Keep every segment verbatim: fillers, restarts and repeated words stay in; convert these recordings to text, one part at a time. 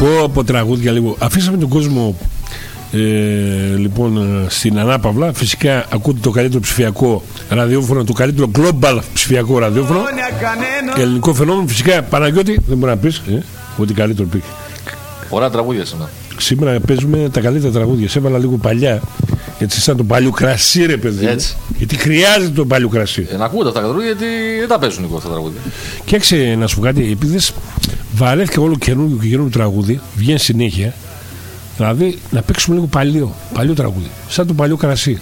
Πω από τραγούδια λίγο. Αφήσαμε τον κόσμο ε, λοιπόν στην ανάπαυλα. Φυσικά ακούτε το καλύτερο ψηφιακό ραδιόφωνο, το καλύτερο global ψηφιακό ραδιόφωνο. Ελληνικό φαινόμενο. Φυσικά Παναγιώτη, δεν μπορεί να πεις ε, ότι καλύτερο πήγε. Ωραία τραγούδια σήμερα. Σήμερα παίζουμε τα καλύτερα τραγούδια. Σε έβαλα λίγο παλιά. Έτσι, σαν το παλιό κρασί, ρε παιδί. Έτσι. Γιατί χρειάζεται το παλιό κρασί. Ε, να ακούτε αυτά τα τραγούδια, γιατί δεν τα παίζουν εγώ αυτά τα τραγούδια. Και έξε να σου πω κάτι, επειδή βαρέθηκα όλο καινούργιο και καινούργιο τραγούδι, βγαίνει συνέχεια. Δηλαδή να παίξουμε λίγο παλιό, παλιό τραγούδι. Σαν το παλιό κρασί.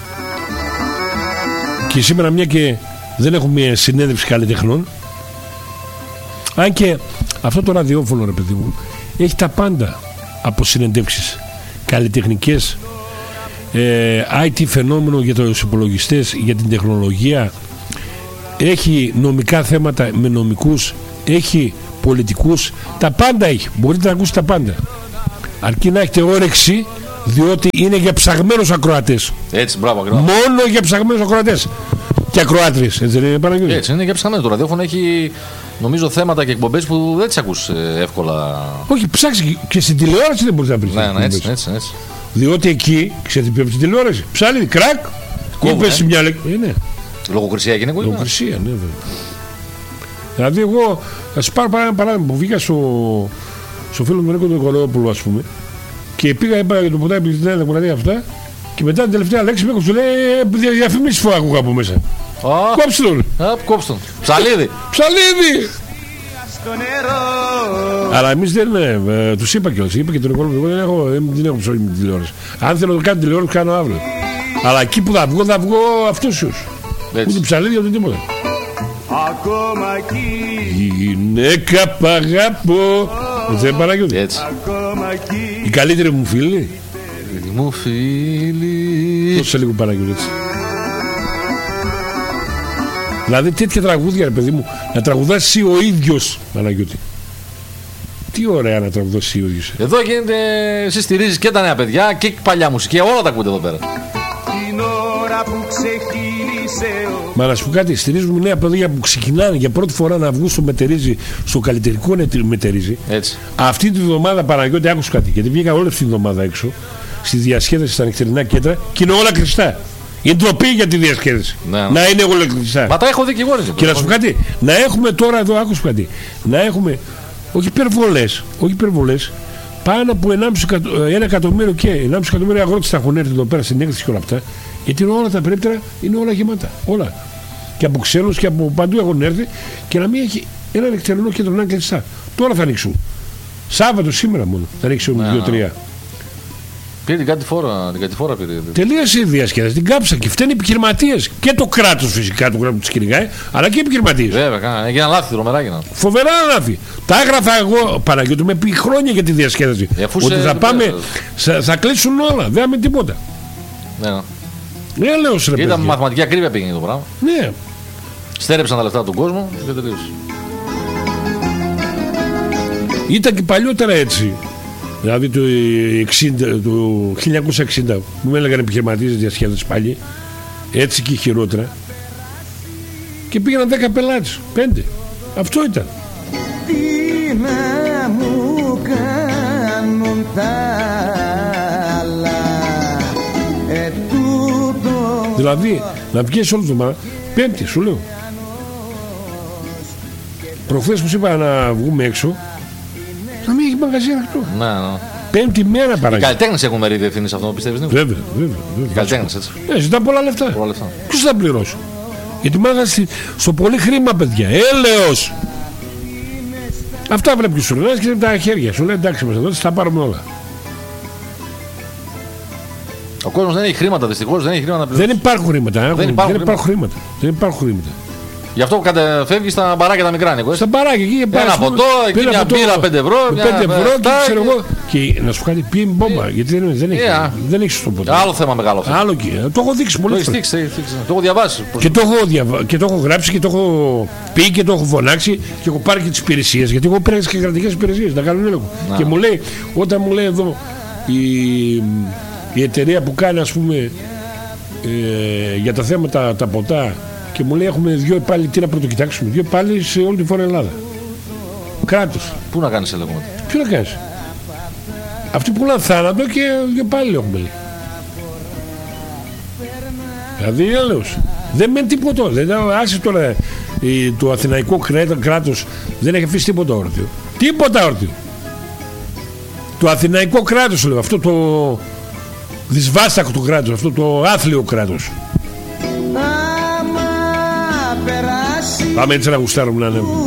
Και σήμερα, μια και δεν έχουμε συνέντευξη καλλιτεχνών, αν και αυτό το ραδιόφωνο, ρε παιδί μου, έχει τα πάντα από συνεντεύξεις καλλιτεχνικές, ε, άι τι φαινόμενο για τους υπολογιστές, για την τεχνολογία, έχει νομικά θέματα με νομικούς, έχει πολιτικούς, τα πάντα έχει, μπορείτε να ακούσετε τα πάντα, αρκεί να έχετε όρεξη, διότι είναι για ψαγμένους ακροατές. Έτσι, μπράβο, ακριβώς. Μόνο για ψαγμένους ακροατές και ακροάτριες, έτσι δεν είναι, Παναγιώτη? Έτσι, είναι για ψαγμένο. Το ραδιόφωνο έχει, νομίζω, θέματα και εκπομπές που δεν τις ακούς ε, εύκολα. Όχι, ψάξει και στην τηλεόραση δεν μπορείς να βρεις. Ναι, ναι, έτσι, έτσι, έτσι. Διότι εκεί, ξέρετε ποιο από την τηλεόραση, ψάλει, κρακ, είπες μια λέξη. Ε, ναι. Λογοκρισία έγινε κολλή. Λογοκρισία, ναι, βέβαια. Δηλαδή, εγώ θα σου πάρω ένα παράδειγμα που βγήκα στο, στο φίλο μου Νίκο τον Νικολαόπουλο, ας πούμε, και πήγα είπα, για το ποτάμι που την Δημοκρατία αυτά, και μετά την τελευταία λέξη μου του λέει διαφημίσεις που άκουγα από μέσα. Κόψτε τον. Κόψτε τον. Ψαλίδι. Ψαλίδι. Αλλά εμείς δεν ε, τους είπα κιόλας. Είπα και τον Νικολαόπουλο, εγώ δεν έχω, δεν έχω ψωλή με τη τηλεόραση. Αν θέλω να κάνω τηλεόραση, κάνω αύριο. Αλλά εκεί που θα βγω, θα βγω αυτούσιος. Ούτε ψαλίδι, ούτε τίποτα. Ακόμα εκεί γυναίκα π' αγαπώ. Δεν Παναγιώτη. Έτσι. Η καλύτερη μου φίλη. Μου φίλη. Δώσε λίγο Παναγιώτη έτσι. Δηλαδή τέτοια τραγούδια, ρε παιδί μου, να τραγουδάς εσύ ο ίδιος, Παναγιώτη. Τι ωραία να τραγουδάς εσύ ο ίδιος. Εδώ γίνεται, εσύ στηρίζεις και τα νέα παιδιά και παλιά μουσική, όλα τα ακούτε εδώ πέρα. Την ώρα που ξεχύλισε ο... Μα να σου πω κάτι, στηρίζουμε νέα παιδιά που ξεκινάνε για πρώτη φορά να βγουν στο μετερίζει, στο καλλιτεχνικό μετερίζει. Έτσι. Αυτή τη βδομάδα, Παναγιώτη, άκουσα κάτι, γιατί βγήκα όλη αυτή τη βδομάδα έξω, στη διασκέδαση στα νυχτερινά κέντρα και είναι όλα κλειστά. Είναι ντροπή για τη διασκέδαση. Ναι, ναι. Να είναι όλα κλειστά. Μα τα έχω δει και εγώ. Και να σου πω κάτι, να έχουμε τώρα εδώ, άκουσα κάτι, να έχουμε, όχι υπερβολές, όχι υπερβολές, πάνω από ένα εκατομμύριο και ενάμιση εκατομμύριο αγρότες θα έχουν έρθει εδώ πέρα στην έκθεση και όλα αυτά, γιατί είναι όλα τα περίπτερα, είναι όλα γεμάτα. Όλα. Και από ξένους και από παντού έχουν έρθει και να μην έχει ένα νυχτερινό κέντρο να είναι κλειστά. Τώρα θα ανοίξουν. Σάββατο σήμερα μόνο θα ανοίξουν ναι, δύο τρία. Πήρε την κάτι φορά, την κάτι φορά πήρε. Τελείωσε η διασκέδαση, την κάψα και φταίνει οι επιχειρηματίες. Και το κράτος φυσικά, το κράτος της κυνηγάει, αλλά και οι επιχειρηματίες. Βέβαια, έγιναν λάθη, τρομερά έγιναν. Φοβερά λάθη. Τα έγραφα εγώ, Παναγιώτη, με πει χρόνια για τη διασκέδαση. Ε, ότι θα πάμε, θα, θα κλείσουν όλα, δεν έχουμε τίποτα. Ναι, ναι. Ναι, λέω σε ρε ήταν μαθηματική ακρίβεια πήγαινε το πράγμα. Ναι. Στέρεψαν τα λεφτά του κόσμου και τελείωσε. Ήταν και παλιότερα έτσι. Δηλαδή το, εξήντα, το χίλια εννιακόσια εξήντα που μου έλεγαν επιχειρηματίες διασκέδαση πάλι, έτσι και χειρότερα. Και πήγαιναν δέκα πελάτες, πέντε. Αυτό ήταν. Τι να μου κάνουν τα άλλα, ε, τούτο... Δηλαδή να βγεις όλη τη εβδομάδα, πέμπτη σου λέω. Προχθές που σου είπα να βγούμε έξω, να μην έχει μαγαζί αυτό. Ναι, ναι. Πέμπτη μέρα παραγγελία. Οι καλλιτέχνες έχουν μερίδιο ευθύνη σε αυτό, πιστεύεις? Βέβαια, βέβαια. βέβαια. Οι καλλιτέχνες, έτσι. Ναι, ζητά πολλά λεφτά. Πολλά λεφτά. Ποιος θα πληρώσει? Γιατί μάγαζι στο πολύ χρήμα, παιδιά. Έλεος. Αυτά βλέπει σου λες και τα χέρια σου λέει εντάξει μας εδώ, θα πάρουμε όλα. Ο κόσμος δεν έχει χρήματα, δυστυχώς δεν έχει χρήματα πλέον. Δεν υπάρχουν χρήματα. Δεν, δεν, υπάρχουν, δεν υπάρχουν χρήματα. Δεν υπάρχουν χρήματα. Γι' αυτό κατεφεύγει στα μπαράκια τα μικρά, Νίκο. Στα μπαράκια εκεί πάει. Ένα ποτό, εκεί μια μπύρα πέντε ευρώ. πέντε ευρώ και ξέρω εγώ. Και να σου κάνει πει μπόμπα, γιατί δεν, δεν έχει, yeah. δεν έχει στο ποτέ. Άλλο θέμα μεγάλο αυτό. Άλλο και, το έχω δείξει πολύ. Το, το έχω διαβάσει. Και το έχω, διαβα... και το έχω γράψει και το έχω πει και το έχω φωνάξει και έχω πάρει και τις υπηρεσίες. Γιατί εγώ πήρα και κρατικές υπηρεσίες να κάνουν έλεγχο. Και μου λέει, όταν μου λέει εδώ η, η εταιρεία που κάνει ας πούμε ε, για τα θέματα τα ποτά. Και μου λέει έχουμε δύο υπάλληλοι, τι να πρωτοκοιτάξουμε, δύο υπάλληλοι σε όλη τη φόρα Ελλάδα. Κράτος. Πού να κάνεις έλεγχο? Ποιο να κάνεις? Αυτοί πουλάνε θάνατο και, και πάλι έχουμε. Δηλαδή έλεος. Δεν μένει τίποτα. Δεν άσε τώρα το αθηναϊκό κράτος δεν έχει αφήσει τίποτα όρθιο. Τίποτα όρθιο. Το αθηναϊκό κράτος λέω. Αυτό το δυσβάστακτο κράτος. Αυτό το άθλιο κράτος. Πάμε έτσι να γουστάρουμε να ανέβουμε.